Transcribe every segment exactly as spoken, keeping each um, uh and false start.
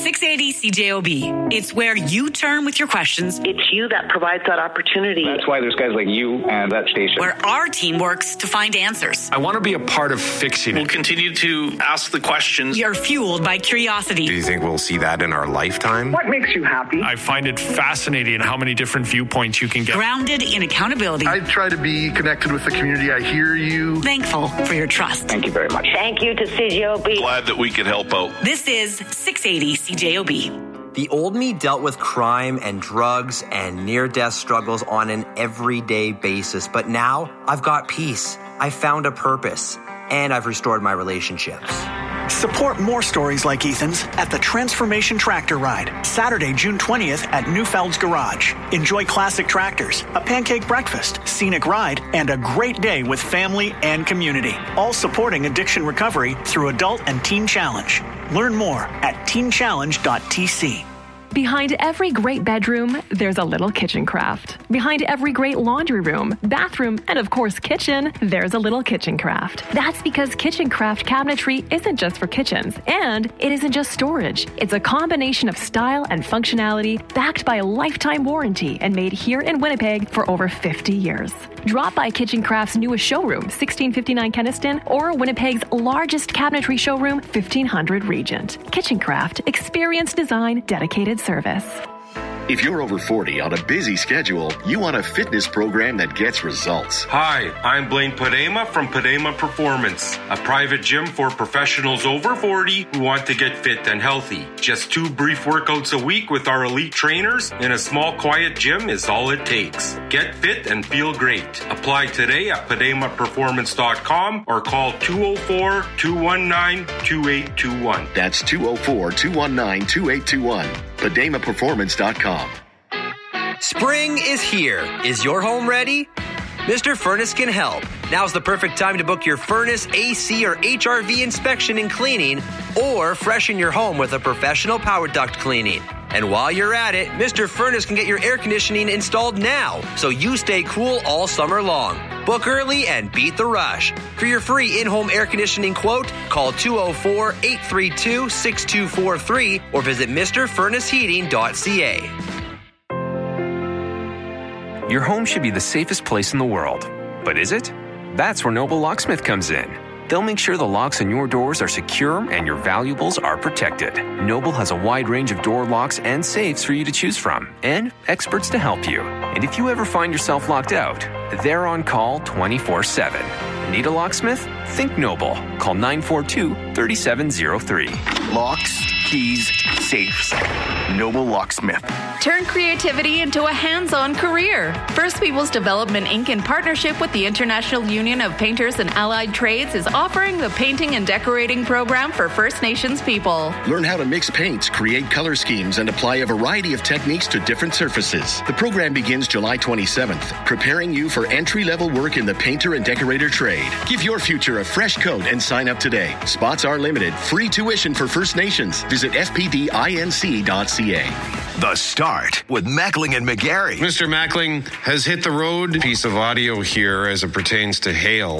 six eighty C J O B. It's where you turn with your questions. It's you that provides that opportunity. That's why there's guys like you and that station. Where our team works to find answers. I want to be a part of fixing it. We'll continue to ask the questions. You're fueled by curiosity. Do you think we'll see that in our lifetime? What makes you happy? I find it fascinating how many different viewpoints you can get. Grounded in accountability. I try to be connected with the community. I hear you. Thankful for your trust. Thank you very much. Thank you to C J O B. Glad that we could help out. This is six eighty C J O B. The old me dealt with crime and drugs and near-death struggles on an everyday basis, but now I've got peace. I found a purpose, and I've restored my relationships. Support more stories like Ethan's at the Transformation Tractor Ride, Saturday, June twentieth at Newfeld's Garage. Enjoy classic tractors, a pancake breakfast, scenic ride, and a great day with family and community. All supporting addiction recovery through Adult and Teen Challenge. Learn more at teen challenge dot t c. Behind every great bedroom, there's a little kitchen craft. Behind every great laundry room, bathroom, and of course kitchen, there's a little kitchen craft. That's because kitchen craft cabinetry isn't just for kitchens, and it isn't just storage. It's a combination of style and functionality backed by a lifetime warranty and made here in Winnipeg for over fifty years. Drop by Kitchen Craft's newest showroom, sixteen fifty-nine Kenniston, or Winnipeg's largest cabinetry showroom, fifteen hundred Regent. Kitchen Craft, experience design, dedicated service. If you're over forty on a busy schedule, you want a fitness program that gets results. Hi, I'm Blaine Padema from Padema Performance, a private gym for professionals over forty who want to get fit and healthy. Just two brief workouts a week with our elite trainers in a small, quiet gym is all it takes. Get fit and feel great. Apply today at padema performance dot com or call two oh four, two one nine, two eight two one. That's two oh four, two one nine, two eight two one. padema performance dot com. Spring is here. Is your home ready? Mister Furnace can help. Now's the perfect time to book your furnace, A C, or H R V inspection and cleaning, or freshen your home with a professional power duct cleaning. And while you're at it, Mister Furnace can get your air conditioning installed now, so you stay cool all summer long. Book early and beat the rush. For your free in-home air conditioning quote, call two oh four, eight three two, six two four three or visit Mr Furnace Heating dot c a. Your home should be the safest place in the world. But is it? That's where Noble Locksmith comes in. They'll make sure the locks on your doors are secure and your valuables are protected. Noble has a wide range of door locks and safes for you to choose from, and experts to help you. And if you ever find yourself locked out, they're on call twenty-four seven. Need a locksmith? Think Noble. Call nine four two, three seven zero three. Locks, keys, safes. Noble Locksmith. Turn creativity into a hands-on career. First Peoples Development Incorporated, in partnership with the International Union of Painters and Allied Trades, is offering the Painting and Decorating Program for First Nations people. Learn how to mix paints, create color schemes, and apply a variety of techniques to different surfaces. The program begins July twenty-seventh, preparing you for entry-level work in the painter and decorator trade. Give your future a fresh coat and sign up today. Spots are limited. Free tuition for First Nations. Visit f p d inc dot c a. The Start with Mackling and McGarry. Mister Mackling has hit the road. Piece of audio here as it pertains to hail.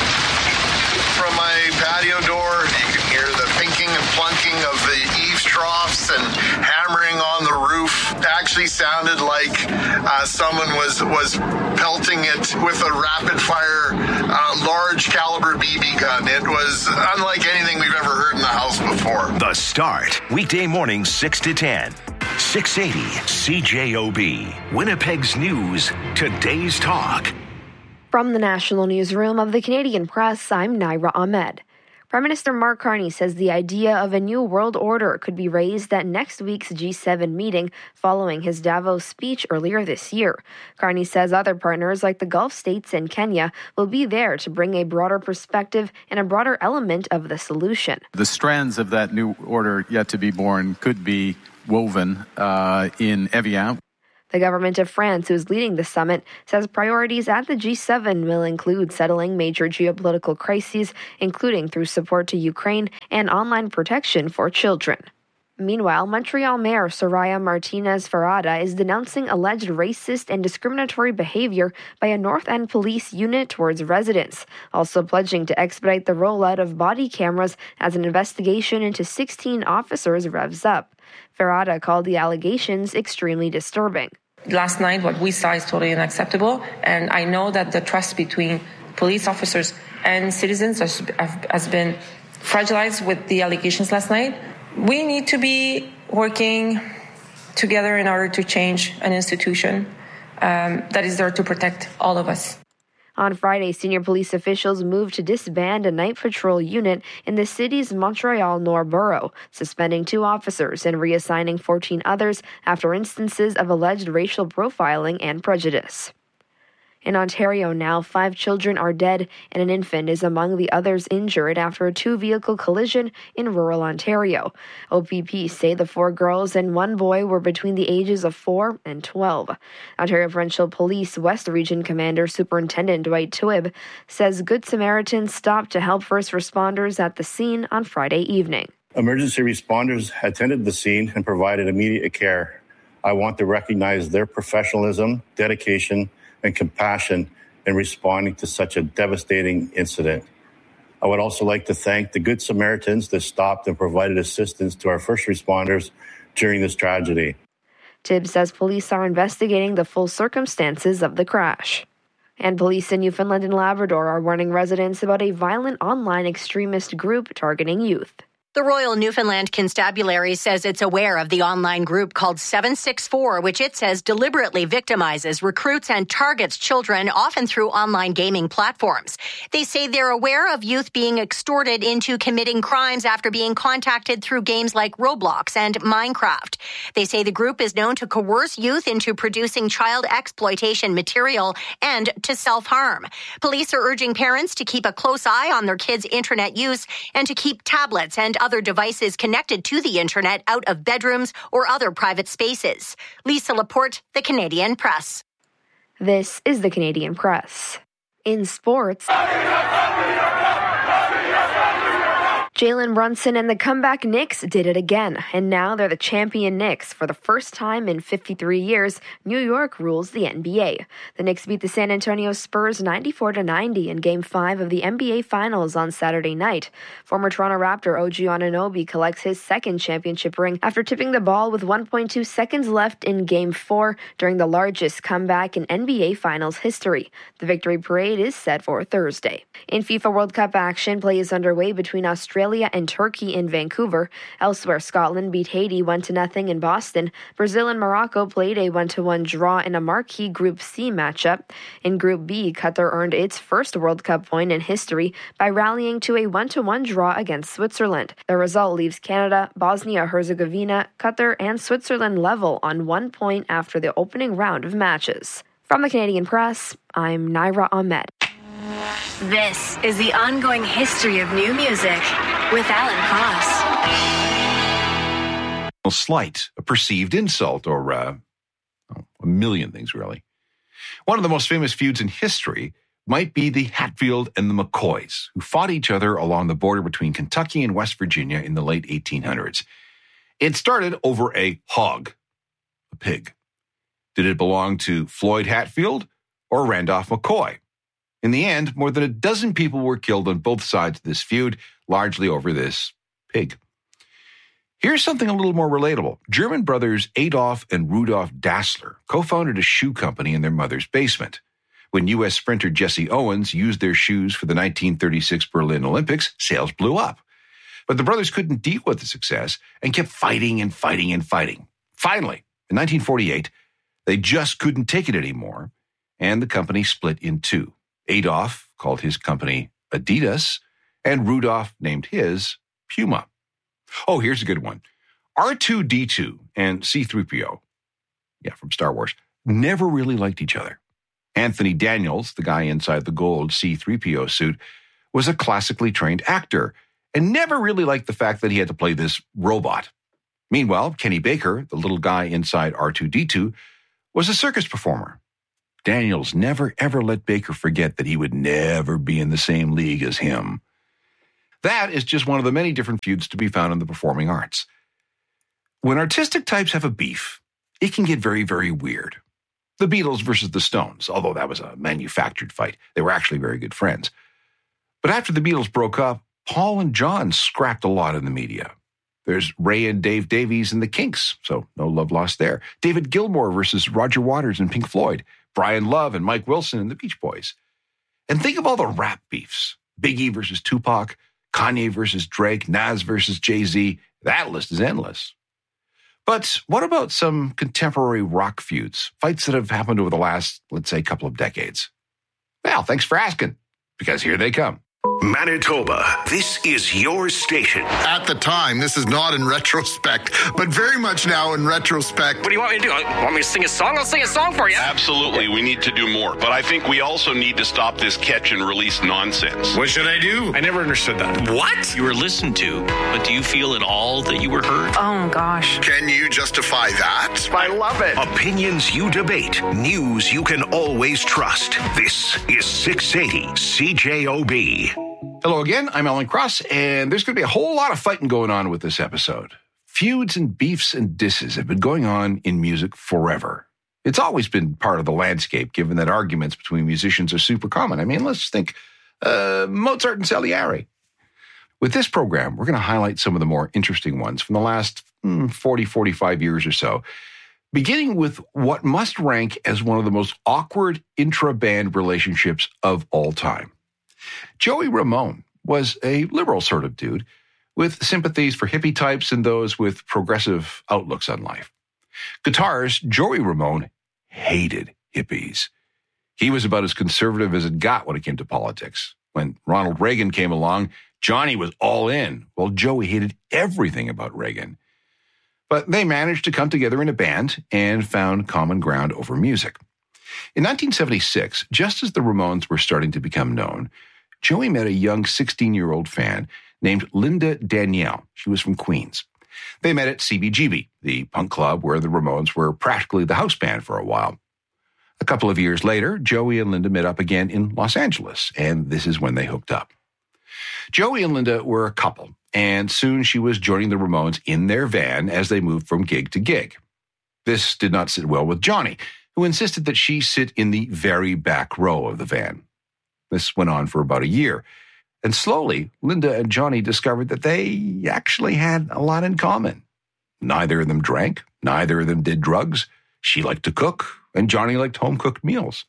From my patio door, you can hear the pinking and plunking of the eaves troughs and hammering on the roof. It actually sounded like uh, someone was was pelting it with a rapid fire, uh, large caliber B B gun. It was unlike anything we've ever heard in the house before. The Start, weekday mornings six to ten. six eighty C J O B, Winnipeg's News, today's talk. From the National Newsroom of the Canadian Press, I'm Naira Ahmed. Prime Minister Mark Carney says the idea of a new world order could be raised at next week's G seven meeting following his Davos speech earlier this year. Carney says other partners like the Gulf states and Kenya will be there to bring a broader perspective and a broader element of the solution. The strands of that new order yet to be born could be woven uh, in Evian. The government of France, who is leading the summit, says priorities at the G seven will include settling major geopolitical crises, including through support to Ukraine and online protection for children. Meanwhile, Montreal Mayor Soraya Martinez Ferrada is denouncing alleged racist and discriminatory behavior by a North End police unit towards residents, also pledging to expedite the rollout of body cameras as an investigation into sixteen officers revs up. Ferrada called the allegations extremely disturbing. Last night, what we saw is totally unacceptable, and I know that the trust between police officers and citizens has, has been fragilized with the allegations last night. We need to be working together in order to change an institution um, that is there to protect all of us. On Friday, senior police officials moved to disband a night patrol unit in the city's Montreal Nord borough, suspending two officers and reassigning fourteen others after instances of alleged racial profiling and prejudice. In Ontario now, five children are dead and an infant is among the others injured after a two-vehicle collision in rural Ontario. O P P say the four girls and one boy were between the ages of four and twelve. Ontario Provincial Police West Region Commander Superintendent Dwight Twibb says Good Samaritans stopped to help first responders at the scene on Friday evening. Emergency responders attended the scene and provided immediate care. I want to recognize their professionalism, dedication, and compassion in responding to such a devastating incident. I would also like to thank the Good Samaritans that stopped and provided assistance to our first responders during this tragedy. Tibbs says police are investigating the full circumstances of the crash. And police in Newfoundland and Labrador are warning residents about a violent online extremist group targeting youth. The Royal Newfoundland Constabulary says it's aware of the online group called seven six four, which it says deliberately victimizes, recruits, and targets children, often through online gaming platforms. They say they're aware of youth being extorted into committing crimes after being contacted through games like Roblox and Minecraft. They say the group is known to coerce youth into producing child exploitation material and to self-harm. Police are urging parents to keep a close eye on their kids' internet use and to keep tablets and other devices connected to the internet out of bedrooms or other private spaces. Lisa Laporte, The Canadian Press. This is The Canadian Press. In sports, Jalen Brunson and the comeback Knicks did it again, and now they're the champion Knicks. For the first time in fifty-three years, New York rules the N B A. The Knicks beat the San Antonio Spurs ninety-four to ninety in Game five of the N B A Finals on Saturday night. Former Toronto Raptor O G Anunoby collects his second championship ring after tipping the ball with one point two seconds left in Game four during the largest comeback in N B A Finals history. The victory parade is set for Thursday. In FIFA World Cup action, play is underway between Australia and Turkey in Vancouver. Elsewhere, Scotland beat Haiti one to nothing in Boston. Brazil and Morocco played a one to one draw in a marquee Group C matchup. In Group B, Qatar earned its first World Cup point in history by rallying to a one to one draw against Switzerland. The result leaves Canada, Bosnia-Herzegovina, Qatar, and Switzerland level on one point after the opening round of matches. From the Canadian Press, I'm Naira Ahmed. This is the ongoing history of new music with Alan Cross. A slight, a perceived insult, or uh, oh, a million things, really. One of the most famous feuds in history might be the Hatfield and the McCoys, who fought each other along the border between Kentucky and West Virginia in the late eighteen hundreds. It started over a hog, a pig. Did it belong to Floyd Hatfield or Randolph McCoy? In the end, more than a dozen people were killed on both sides of this feud, largely over this pig. Here's something a little more relatable. German brothers Adolf and Rudolf Dassler co-founded a shoe company in their mother's basement. When U S sprinter Jesse Owens used their shoes for the nineteen thirty-six Berlin Olympics, sales blew up. But the brothers couldn't deal with the success and kept fighting and fighting and fighting. Finally, in nineteen forty-eight, they just couldn't take it anymore, and the company split in two. Adolf called his company Adidas, and Rudolph named his Puma. Oh, here's a good one. R two D two and C three P O, yeah, from Star Wars, never really liked each other. Anthony Daniels, the guy inside the gold C three P O suit, was a classically trained actor and never really liked the fact that he had to play this robot. Meanwhile, Kenny Baker, the little guy inside R two D two, was a circus performer. Daniels never, ever let Baker forget that he would never be in the same league as him. That is just one of the many different feuds to be found in the performing arts. When artistic types have a beef, it can get very, very weird. The Beatles versus the Stones, although that was a manufactured fight. They were actually very good friends. But after the Beatles broke up, Paul and John scrapped a lot in the media. There's Ray and Dave Davies and the Kinks, so no love lost there. David Gilmour versus Roger Waters and Pink Floyd. Brian Love and Mike Wilson and the Beach Boys. And think of all the rap beefs. Biggie versus Tupac, Kanye versus Drake, Nas versus Jay-Z. That list is endless. But what about some contemporary rock feuds, fights that have happened over the last, let's say, couple of decades? Well, thanks for asking, because here they come. Manitoba, this is your station. At the time, this is not in retrospect, but very much now in retrospect. What do you want me to do? Want me to sing a song? I'll sing a song for you. Absolutely, we need to do more. But I think we also need to stop this catch and release nonsense. What should I do? I never understood that. What? You were listened to, but do you feel at all that you were heard? Oh, gosh. Can you justify that? I love it. Opinions you debate, news you can always trust. This is six eighty C J O B. Hello again, I'm Alan Cross, and there's going to be a whole lot of fighting going on with this episode. Feuds and beefs and disses have been going on in music forever. It's always been part of the landscape, given that arguments between musicians are super common. I mean, let's think uh, Mozart and Salieri. With this program, we're going to highlight some of the more interesting ones from the last mm, forty, forty-five years or so, beginning with what must rank as one of the most awkward intra-band relationships of all time. Joey Ramone was a liberal sort of dude with sympathies for hippie types and those with progressive outlooks on life. Guitarist Joey Ramone hated hippies. He was about as conservative as it got when it came to politics. When Ronald Reagan came along, Johnny was all in, while Joey hated everything about Reagan. But they managed to come together in a band and found common ground over music. In nineteen seventy-six, just as the Ramones were starting to become known, Joey met a young sixteen-year-old fan named Linda Danielle. She was from Queens. They met at C B G B, the punk club where the Ramones were practically the house band for a while. A couple of years later, Joey and Linda met up again in Los Angeles, and this is when they hooked up. Joey and Linda were a couple, and soon she was joining the Ramones in their van as they moved from gig to gig. This did not sit well with Johnny, who insisted that she sit in the very back row of the van. This went on for about a year, and slowly, Linda and Johnny discovered that they actually had a lot in common. Neither of them drank, neither of them did drugs. She liked to cook, and Johnny liked home-cooked meals.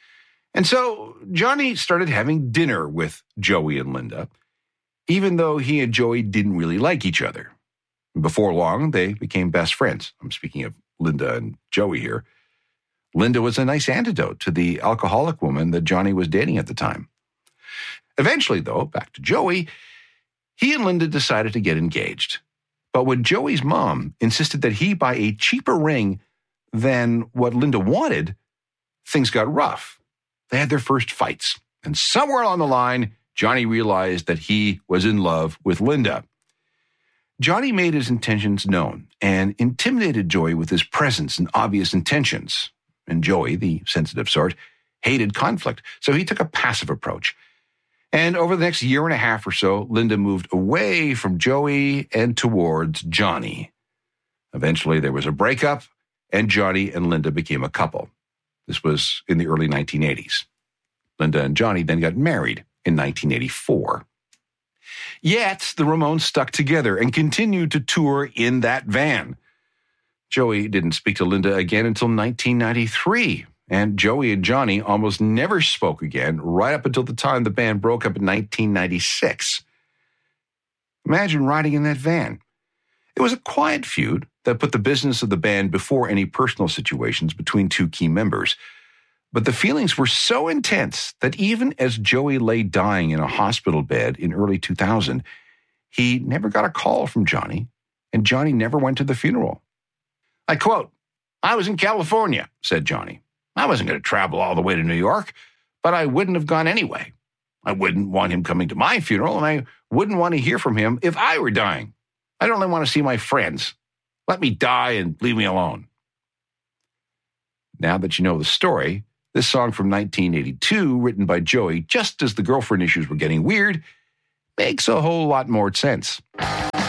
And so Johnny started having dinner with Joey and Linda, even though he and Joey didn't really like each other. Before long, they became best friends. I'm speaking of Linda and Joey here. Linda was a nice antidote to the alcoholic woman that Johnny was dating at the time. Eventually, though, back to Joey, he and Linda decided to get engaged. But when Joey's mom insisted that he buy a cheaper ring than what Linda wanted, things got rough. They had their first fights. And somewhere along the line, Johnny realized that he was in love with Linda. Johnny made his intentions known and intimidated Joey with his presence and obvious intentions. And Joey, the sensitive sort, hated conflict, so he took a passive approach. And over the next year and a half or so, Linda moved away from Joey and towards Johnny. Eventually, there was a breakup, and Johnny and Linda became a couple. This was in the early nineteen eighties. Linda and Johnny then got married in nineteen eighty-four. Yet, the Ramones stuck together and continued to tour in that van. Joey didn't speak to Linda again until nineteen ninety-three, and Joey and Johnny almost never spoke again right up until the time the band broke up in nineteen ninety-six. Imagine riding in that van. It was a quiet feud that put the business of the band before any personal situations between two key members. But the feelings were so intense that even as Joey lay dying in a hospital bed in early two thousand, he never got a call from Johnny, and Johnny never went to the funeral. I quote, "I was in California," said Johnny. "I wasn't going to travel all the way to New York, but I wouldn't have gone anyway. I wouldn't want him coming to my funeral, and I wouldn't want to hear from him if I were dying. I'd only want to see my friends. Let me die and leave me alone." Now that you know the story, this song from nineteen eighty-two, written by Joey just as the girlfriend issues were getting weird, makes a whole lot more sense.